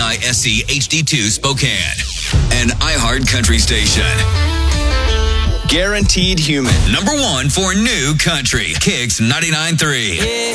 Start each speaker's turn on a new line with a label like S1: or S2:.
S1: KISC HD2 Spokane. An iHeart Country station.
S2: Guaranteed human.
S1: Number 1 for new country. Kicks 99.3.
S3: Yeah.